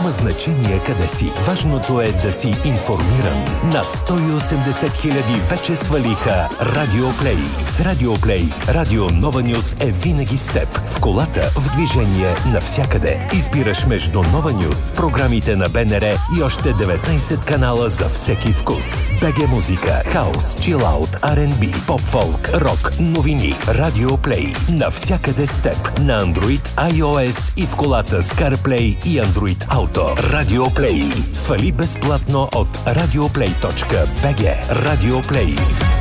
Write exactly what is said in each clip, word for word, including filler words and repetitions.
Няма значение къде си. Важното е да си информиран. Над сто и осемдесет хиляди вече свалиха Радио Плей. С Радио Плей Радио Нова Нюз е винаги с теб. В колата, в движение, навсякъде. Избираш между Нова Нюз, програмите на БНР и още деветнайсет канала за всеки вкус. БГ музика, хаус, чилаут, Ар енд Би, поп-фолк, рок, новини. Радио Плей. Навсякъде с теб. На Android, iOS и в колата с CarPlay и Android Auto. Радио Плей. Свали безплатно от радиоплей точка би джи. Радио Плей.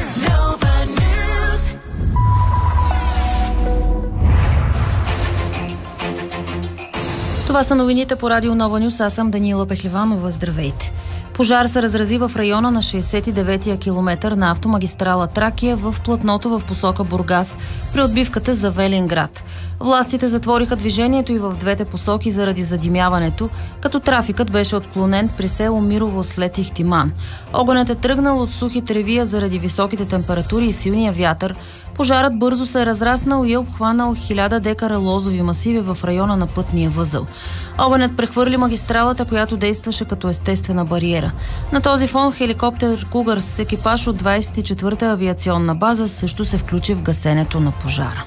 Това са новините по Радио Нова Нюз. Аз съм Даниела Пехливанова. Здравейте! Пожар се разрази в района на шейсет и деветия километър на автомагистрала Тракия в платното в посока Бургас при отбивката за Велинград. Властите затвориха движението и в двете посоки заради задимяването, като трафикът беше отклонен при село Мирово след Ихтиман. Огънят е тръгнал от сухи треви заради високите температури и силния вятър. Пожарът бързо се е разраснал и е обхванал хиляда декара лозови масиви в района на пътния възел. Огънят прехвърли магистралата, която действаше като естествена бариера. На този фон хеликоптер Кугър с екипаж от двайсет и четвърта авиационна база също се включи в гасенето на пожара.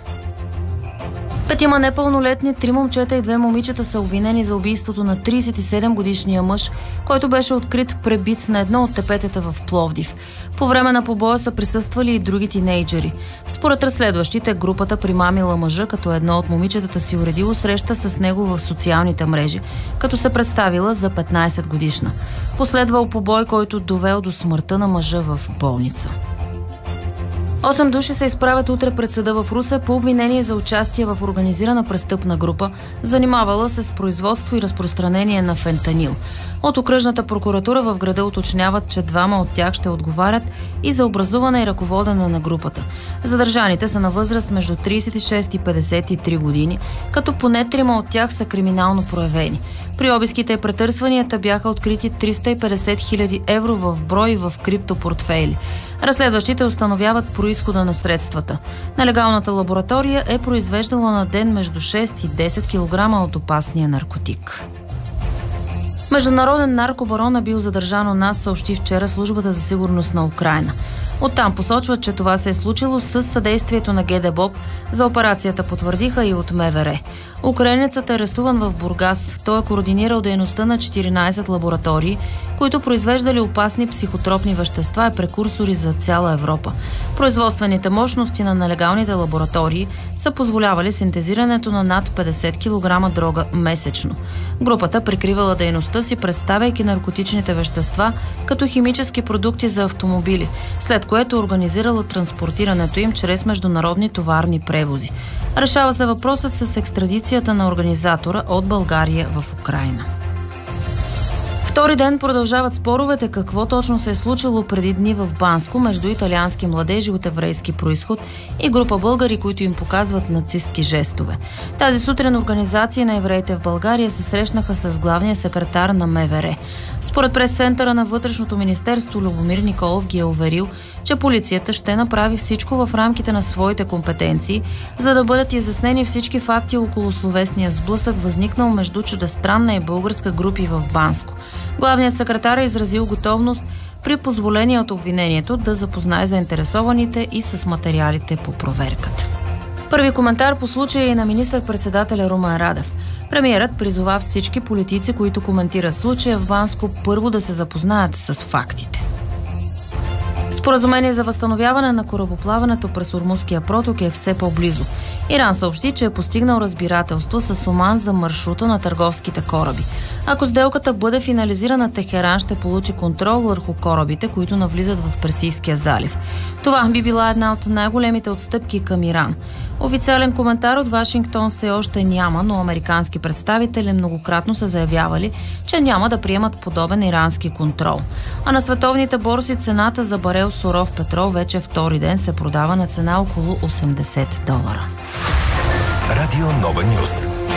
Петима непълнолетни, три момчета и две момичета са обвинени за убийството на трийсет и седем годишния мъж, който беше открит пребит на едно от тепетата в Пловдив. По време на побоя са присъствали и други тинейджери. Според разследващите, групата примамила мъжа, като едно от момичетата си уредило среща с него в социалните мрежи, като се представила за петнайсет годишна. Последвал побой, който довел до смъртта на мъжа в болница. Осем души се изправят утре пред съда в Русе по обвинение за участие в организирана престъпна група, занимавала се с производство и разпространение на фентанил. От окръжната прокуратура в града уточняват, че двама от тях ще отговарят и за образуване и ръководене на групата. Задържаните са на възраст между трийсет и шест и петдесет и три години, като поне трима от тях са криминално проявени. При обиските и претърсванията бяха открити триста и петдесет хиляди евро в брой в криптопортфейли. Разследващите установяват произхода на средствата. Нелегалната лаборатория е произвеждала на ден между шест и десет килограма от опасния наркотик. Международен наркобарон е бил задържан у нас, съобщи вчера Службата за сигурност на Украйна. Оттам посочват, че това се е случило с съдействието на ГДБОП. За операцията потвърдиха и от МВР. Украинецът е арестуван в Бургас. Той е координирал дейността на четиринайсет лаборатории, които произвеждали опасни психотропни вещества и прекурсори за цяла Европа. Производствените мощности на нелегалните лаборатории са позволявали синтезирането на над петдесет килограма дрога месечно. Групата прикривала дейността си, представяйки наркотичните вещества като химически продукти за автомобили, след което организирала транспортирането им чрез международни товарни превози. Решава се въпросът с екстрадицията на организатора от България в Украйна. Втори ден продължават споровете какво точно се е случило преди дни в Банско между италиански младежи от еврейски происход и група българи, които им показват нацистки жестове. Тази сутрин организации на евреите в България се срещнаха с главния секретар на МВР. Според прес-центъра на Вътрешното министерство Любомир Николов ги е уверил, че полицията ще направи всичко в рамките на своите компетенции, за да бъдат изяснени всички факти около словесния сблъсък, възникнал между чуждестранна и българска групи в Банско. Главният секретар е изразил готовност при позволение от обвинението да запознае заинтересованите и с материалите по проверката. Първи коментар по случая е на министър-председателя Румен Радев. Премиерът призова всички политици, които коментират случая в Банско, първо да се запознаят с фактите. Споразумение за възстановяване на корабоплаването през Ормузския проток е все по-близо. Иран съобщи, че е постигнал разбирателство с Оман за маршрута на търговските кораби. Ако сделката бъде финализирана, Техеран ще получи контрол върху корабите, които навлизат в Персийския залив. Това би била една от най-големите отстъпки към Иран. Официален коментар от Вашингтон все още няма, но американски представители многократно са заявявали, че няма да приемат подобен ирански контрол. А на световните борси цената за барел суров петрол вече втори ден се продава на цена около осемдесет долара. Радио Нова Нюз.